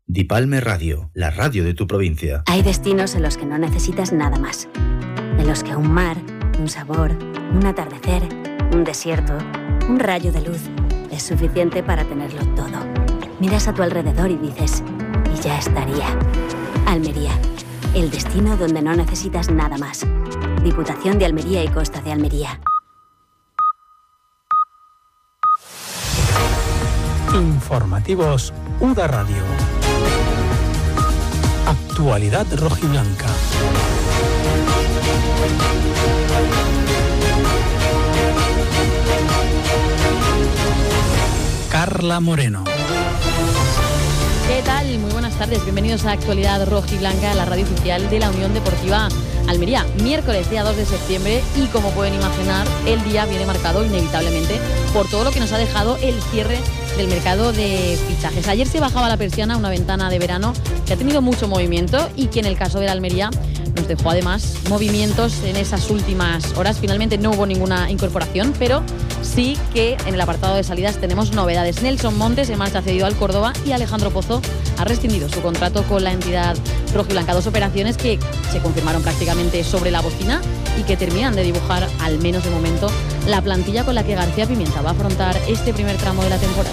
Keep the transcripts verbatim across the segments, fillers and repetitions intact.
Dipalme Radio, la radio de tu provincia. Hay destinos en los que no necesitas nada más. En los que un mar, un sabor, un atardecer, un desierto, un rayo de luz es suficiente para tenerlo todo. Miras a tu alrededor y dices, y ya estaría. Almería, el destino donde no necesitas nada más. Diputación de Almería y Costa de Almería. Informativos U D A Radio. Actualidad rojiblanca. Carla Moreno. ¿Qué tal? Muy buenas tardes. Bienvenidos a Actualidad Rojiblanca, la radio oficial de la Unión Deportiva Almería. Miércoles, día dos de septiembre, y como pueden imaginar, el día viene marcado inevitablemente por todo lo que nos ha dejado el cierre del mercado de fichajes. Ayer se bajaba la persiana, una ventana de verano que ha tenido mucho movimiento y que en el caso de la Almería nos dejó además movimientos en esas últimas horas. Finalmente no hubo ninguna incorporación, pero sí que en el apartado de salidas tenemos novedades. Nelson Montes se marcha cedido al Córdoba y Alejandro Pozo ha rescindido su contrato con la entidad rojiblanca. Dos operaciones que se confirmaron prácticamente sobre la bocina y que terminan de dibujar, al menos de momento, la plantilla con la que García Pimienta va a afrontar este primer tramo de la temporada.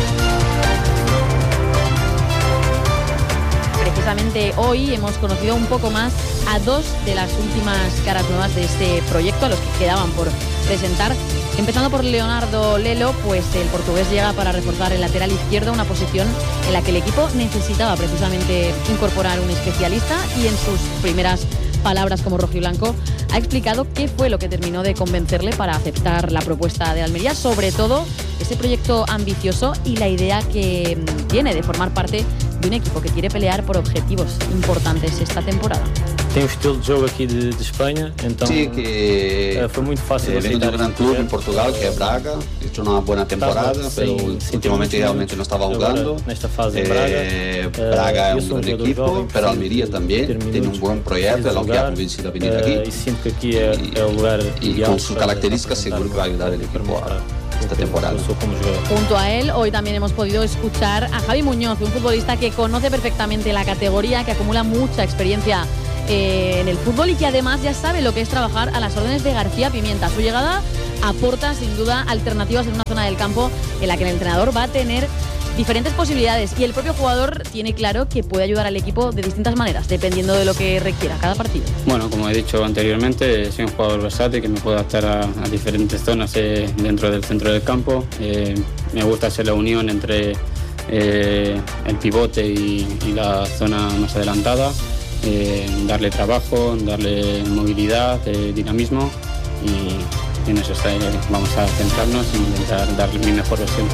Precisamente hoy hemos conocido un poco más a dos de las últimas caras nuevas de este proyecto, a los que quedaban por presentar. Empezando por Leonardo Lelo, pues el portugués llega para reforzar el lateral izquierdo, una posición en la que el equipo necesitaba precisamente incorporar un especialista, y en sus primeras palabras como rojiblanco ha explicado qué fue lo que terminó de convencerle para aceptar la propuesta de Almería, sobre todo ese proyecto ambicioso y la idea que tiene de formar parte de un equipo que quiere pelear por objetivos importantes esta temporada. Tem um estilo de jogo aqui de, de Espanha, então sí, que uh, foi muito fácil. Eh, vengo de un gran club en Portugal, que es Braga, he hecho una buena temporada, estaba, pero sí, últimamente realmente no estaba jugando. Nesta fase en eh, Braga, Braga es un gran equipo, joven, pero Almería también tiene un buen proyecto, es lo que ha convencido a venir uh, aquí. Y siento que aquí es el lugar y con sus características seguro que va a ayudar al equipo a esta temporada. Junto a él, hoy también hemos podido escuchar a Javi Muñoz, un futbolista que conoce perfectamente la categoría, que acumula mucha experiencia eh, en el fútbol y que además ya sabe lo que es trabajar a las órdenes de García Pimienta. Su llegada aporta sin duda alternativas en una zona del campo en la que el entrenador va a tener diferentes posibilidades, y el propio jugador tiene claro que puede ayudar al equipo de distintas maneras, dependiendo de lo que requiera cada partido. Bueno, como he dicho anteriormente, soy un jugador versátil que me puedo adaptar a, a diferentes zonas eh, dentro del centro del campo. Eh, me gusta hacer la unión entre eh, el pivote y, y la zona más adelantada, eh, darle trabajo, darle movilidad, eh, dinamismo, y en eso está, eh, vamos a centrarnos e intentar darle mi mejor versión.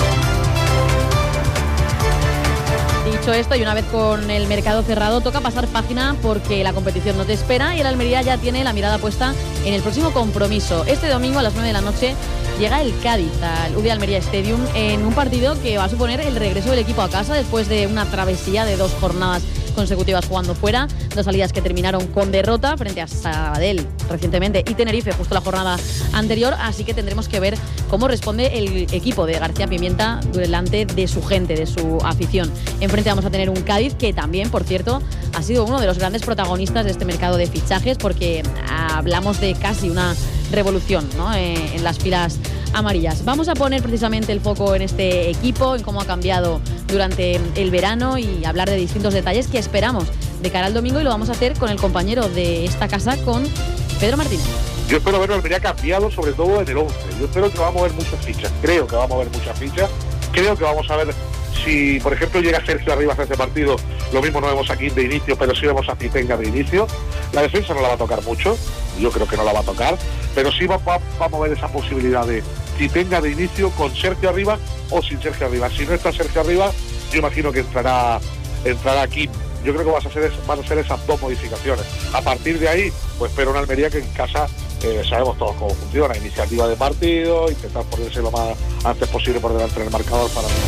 Dicho esto, y una vez con el mercado cerrado, toca pasar página porque la competición no te espera y el Almería ya tiene la mirada puesta en el próximo compromiso. Este domingo a las nueve de la noche llega el Cádiz al U D Almería Stadium en un partido que va a suponer el regreso del equipo a casa después de una travesía de dos jornadas consecutivas jugando fuera, dos salidas que terminaron con derrota frente a Sabadell recientemente y Tenerife justo la jornada anterior, así que tendremos que ver cómo responde el equipo de García Pimienta delante de su gente, de su afición. Enfrente vamos a tener un Cádiz que también, por cierto, ha sido uno de los grandes protagonistas de este mercado de fichajes, porque hablamos de casi una revolución, ¿no?, eh, en las filas amarillas. Vamos a poner precisamente el foco en este equipo, en cómo ha cambiado durante el verano y hablar de distintos detalles que esperamos de cara al domingo, y lo vamos a hacer con el compañero de esta casa, con Pedro Martínez. Yo espero verlo Almería cambiado, sobre todo en el once. Yo espero que va a mover muchas fichas, creo que va a mover muchas fichas, creo que vamos a ver si, por ejemplo, llega Sergio Arribas a este partido. Lo mismo no vemos aquí de inicio, pero sí vemos a Zipenga de inicio. La defensa no la va a tocar mucho, yo creo que no la va a tocar, pero sí va, va, va a mover esa posibilidad de Zipenga de inicio con Sergio Arribas o sin Sergio Arribas. Si no está Sergio Arribas, yo imagino que entrará entrará aquí. Yo creo que van a ser, van a ser esas dos modificaciones. A partir de ahí, pues espero una Almería que en casa eh, sabemos todos cómo funciona, iniciativa de partido, intentar ponerse lo más antes posible por delante del marcador para mí.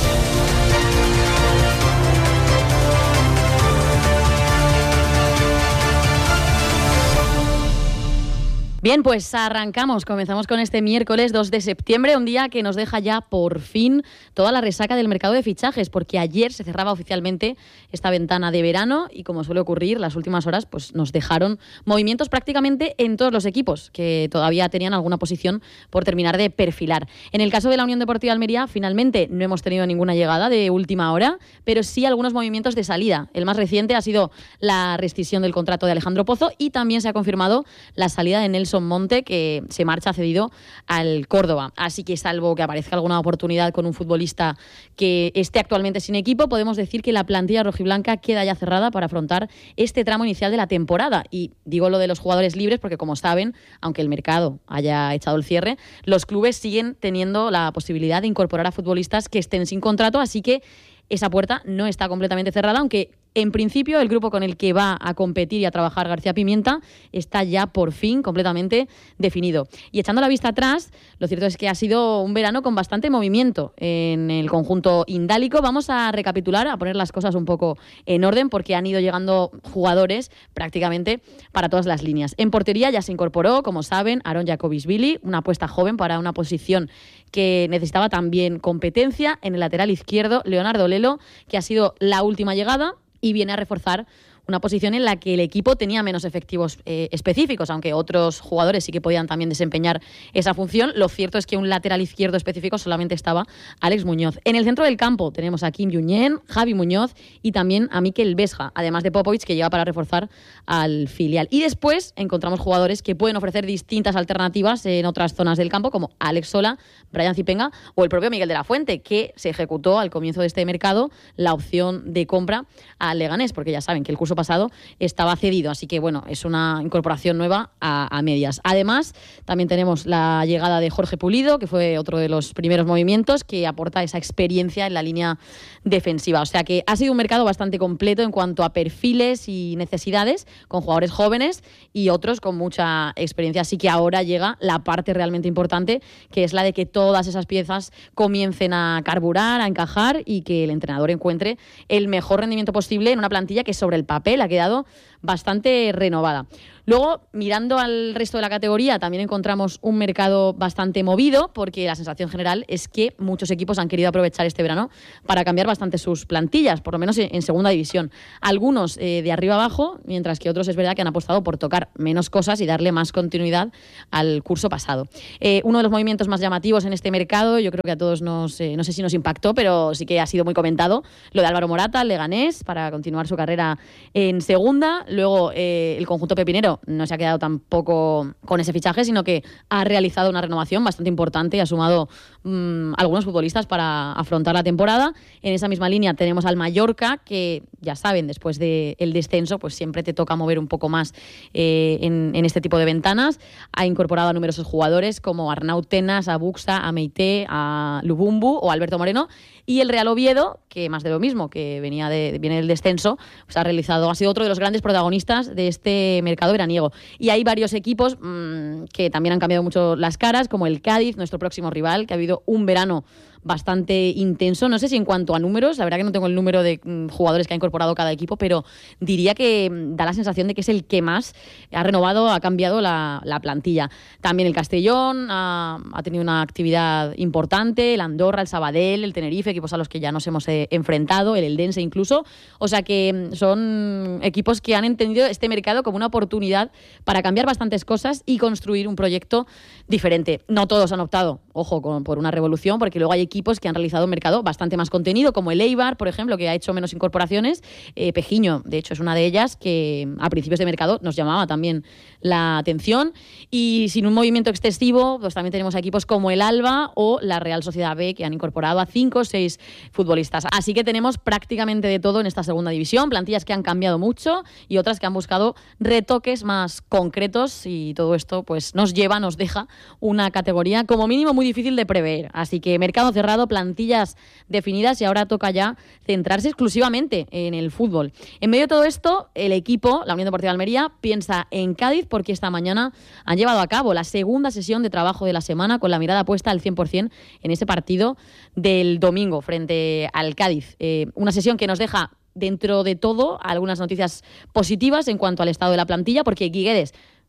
Bien, pues arrancamos, comenzamos con este miércoles dos de septiembre, un día que nos deja ya por fin toda la resaca del mercado de fichajes, porque ayer se cerraba oficialmente esta ventana de verano y, como suele ocurrir, las últimas horas pues nos dejaron movimientos prácticamente en todos los equipos que todavía tenían alguna posición por terminar de perfilar. En el caso de la Unión Deportiva Almería, finalmente no hemos tenido ninguna llegada de última hora, pero sí algunos movimientos de salida. El más reciente ha sido la rescisión del contrato de Alejandro Pozo y también se ha confirmado la salida de Nelson Monte, que se marcha cedido al Córdoba. Así que, salvo que aparezca alguna oportunidad con un futbolista que esté actualmente sin equipo, podemos decir que la plantilla rojiblanca queda ya cerrada para afrontar este tramo inicial de la temporada. Y digo lo de los jugadores libres porque, como saben, aunque el mercado haya echado el cierre, los clubes siguen teniendo la posibilidad de incorporar a futbolistas que estén sin contrato, así que esa puerta no está completamente cerrada, aunque en principio el grupo con el que va a competir y a trabajar García Pimienta está ya por fin completamente definido. Y echando la vista atrás, lo cierto es que ha sido un verano con bastante movimiento en el conjunto indálico. Vamos a recapitular, a poner las cosas un poco en orden, porque han ido llegando jugadores prácticamente para todas las líneas. En portería ya se incorporó, como saben, Aaron Jacobisvili, una apuesta joven para una posición que necesitaba también competencia. En el lateral izquierdo, Leonardo Lelo, que ha sido la última llegada y viene a reforzar una posición en la que el equipo tenía menos efectivos eh, específicos, aunque otros jugadores sí que podían también desempeñar esa función. Lo cierto es que un lateral izquierdo específico solamente estaba Alex Muñoz. En el centro del campo tenemos a Kim Yuñén, Javi Muñoz y también a Mikel Vesga, además de Popovic, que llega para reforzar al filial. Y después encontramos jugadores que pueden ofrecer distintas alternativas en otras zonas del campo, como Alex Sola, Brian Zipenga o el propio Miguel de la Fuente, que se ejecutó al comienzo de este mercado la opción de compra al Leganés, porque ya saben que el curso pasado estaba cedido, así que bueno, es una incorporación nueva a, a medias. Además, también tenemos la llegada de Jorge Pulido, que fue otro de los primeros movimientos, que aporta esa experiencia en la línea defensiva. O sea que ha sido un mercado bastante completo en cuanto a perfiles y necesidades, con jugadores jóvenes y otros con mucha experiencia. Así que ahora llega la parte realmente importante, que es la de que todas esas piezas comiencen a carburar, a encajar y que el entrenador encuentre el mejor rendimiento posible en una plantilla que sobre el papel ha quedado bastante renovada. Luego, mirando al resto de la categoría, también encontramos un mercado bastante movido, porque la sensación general es que muchos equipos han querido aprovechar este verano para cambiar bastante sus plantillas, por lo menos en, en segunda división. Algunos eh, de arriba abajo, mientras que otros es verdad que han apostado por tocar menos cosas y darle más continuidad al curso pasado. Eh, uno de los movimientos más llamativos en este mercado, yo creo que a todos nos, eh, no sé si nos impactó, pero sí que ha sido muy comentado, lo de Álvaro Morata, Leganés, para continuar su carrera en segunda. Luego, eh, el conjunto pepinero no se ha quedado tampoco con ese fichaje, sino que ha realizado una renovación bastante importante y ha sumado mmm, algunos futbolistas para afrontar la temporada. En esa misma línea tenemos al Mallorca, que ya saben, después del descenso, pues siempre te toca mover un poco más eh, en, en este tipo de ventanas. Ha incorporado a numerosos jugadores como Arnau Tenas, a Buxa, a Meité, a Lubumbu o Alberto Moreno. Y el Real Oviedo, que más de lo mismo, que venía de, viene del descenso, pues ha realizado, ha sido otro de los grandes protagonistas de este mercado veraniego. Y hay varios equipos mmm, que también han cambiado mucho las caras, como el Cádiz, nuestro próximo rival, que ha habido un verano bastante intenso. No sé si en cuanto a números, la verdad que no tengo el número de mm, jugadores que ha incorporado cada equipo, pero diría que mm, da la sensación de que es el que más ha renovado, ha cambiado la, la plantilla. También el Castellón ha, ha tenido una actividad importante, el Andorra, el Sabadell, el Tenerife, equipos a los que ya nos hemos eh, enfrentado, el Eldense incluso. O sea que mm, son equipos que han entendido este mercado como una oportunidad para cambiar bastantes cosas y construir un proyecto diferente. No todos han optado, ojo, con, por una revolución, porque luego hay equipos que han realizado un mercado bastante más contenido, como el Eibar, por ejemplo, que ha hecho menos incorporaciones. Eh, Pejiño, de hecho, es una de ellas que a principios de mercado nos llamaba también la atención. Y sin un movimiento excesivo, pues también tenemos equipos como el Alba o la Real Sociedad B, que han incorporado a cinco o seis futbolistas. Así que tenemos prácticamente de todo en esta segunda división, plantillas que han cambiado mucho y otras que han buscado retoques más concretos, y todo esto pues nos lleva, nos deja una categoría como mínimo muy difícil de prever. Así que mercado cerrado, plantillas definidas, y ahora toca ya centrarse exclusivamente en el fútbol. En medio de todo esto, el equipo, la Unión Deportiva Almería, piensa en Cádiz, porque esta mañana han llevado a cabo la segunda sesión de trabajo de la semana, con la mirada puesta al cien por ciento en ese partido del domingo frente al Cádiz. Eh, una sesión que nos deja, dentro de todo, algunas noticias positivas en cuanto al estado de la plantilla, porque Guiguedes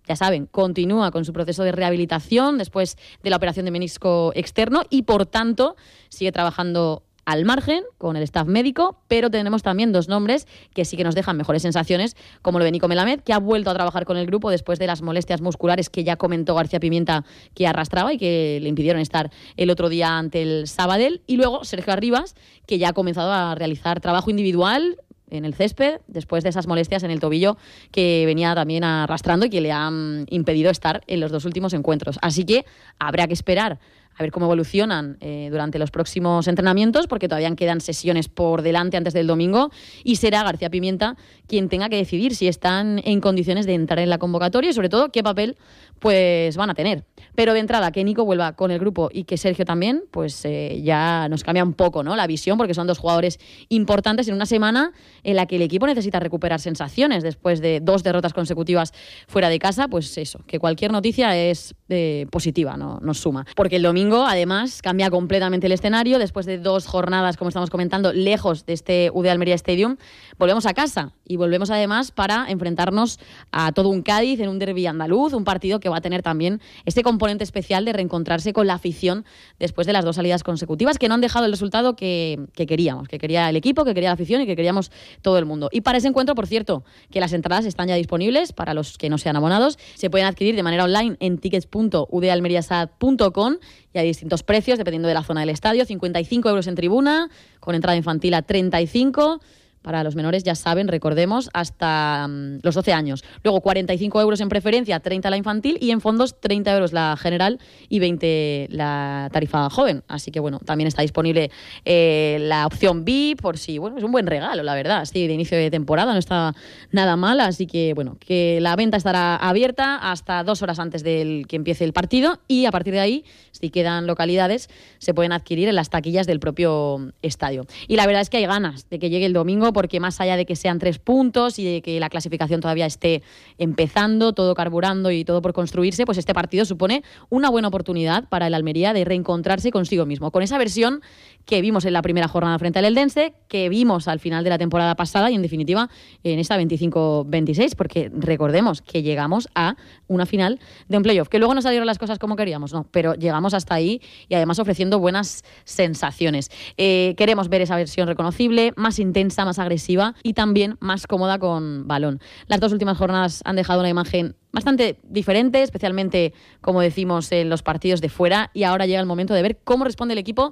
ya saben, continúa con su proceso de rehabilitación después de la operación de menisco externo y, por tanto, sigue trabajando al margen con el staff médico, pero tenemos también dos nombres que sí que nos dejan mejores sensaciones, como lo de Nico Melamed, que ha vuelto a trabajar con el grupo después de las molestias musculares que ya comentó García Pimienta que arrastraba y que le impidieron estar el otro día ante el Sabadell, y luego Sergio Arribas, que ya ha comenzado a realizar trabajo individual en el césped después de esas molestias en el tobillo que venía también arrastrando y que le han impedido estar en los dos últimos encuentros. Así que habrá que esperar a ver cómo evolucionan eh, durante los próximos entrenamientos, porque todavía quedan sesiones por delante antes del domingo, y será García Pimienta quien tenga que decidir si están en condiciones de entrar en la convocatoria y, sobre todo, qué papel pues van a tener. Pero de entrada, que Nico vuelva con el grupo y que Sergio también, pues eh, ya nos cambia un poco, ¿no?, la visión, porque son dos jugadores importantes en una semana en la que el equipo necesita recuperar sensaciones después de dos derrotas consecutivas fuera de casa. Pues eso, que cualquier noticia es eh, positiva, ¿no? Nos suma. Porque el domingo, además, cambia completamente el escenario. Después de dos jornadas, como estamos comentando, lejos de este U D Almería Stadium, volvemos a casa y volvemos además para enfrentarnos a todo un Cádiz en un derbi andaluz, un partido que va a tener también este componente especial de reencontrarse con la afición después de las dos salidas consecutivas que no han dejado el resultado que, que queríamos, que quería el equipo, que quería la afición y que queríamos todo el mundo. Y para ese encuentro, por cierto, que las entradas están ya disponibles para los que no sean abonados, se pueden adquirir de manera online en tickets punto u d almería s a d punto com y hay distintos precios dependiendo de la zona del estadio: cincuenta y cinco euros en tribuna, con entrada infantil a treinta y cinco. Para los menores, ya saben, recordemos, hasta um, los doce años. Luego cuarenta y cinco euros en preferencia, treinta la infantil, y en fondos treinta euros la general y veinte la tarifa joven. Así que, bueno, también está disponible eh, la opción V I P, por si, bueno, es un buen regalo, la verdad. Sí, de inicio de temporada no está nada mal, así que, bueno, que la venta estará abierta hasta dos horas antes del que empiece el partido, y a partir de ahí, si quedan localidades, se pueden adquirir en las taquillas del propio estadio. Y la verdad es que hay ganas de que llegue el domingo, porque más allá de que sean tres puntos y de que la clasificación todavía esté empezando, todo carburando y todo por construirse, pues este partido supone una buena oportunidad para el Almería de reencontrarse consigo mismo, con esa versión que vimos en la primera jornada frente al Eldense, que vimos al final de la temporada pasada y, en definitiva, en esta veinticinco veintiséis, porque recordemos que llegamos a una final de un playoff, que luego no salieron las cosas como queríamos, no, pero llegamos hasta ahí y además ofreciendo buenas sensaciones. Eh, queremos ver esa versión reconocible, más intensa, más agresiva y también más cómoda con balón. Las dos últimas jornadas han dejado una imagen bastante diferente, especialmente, como decimos, en los partidos de fuera, y ahora llega el momento de ver cómo responde el equipo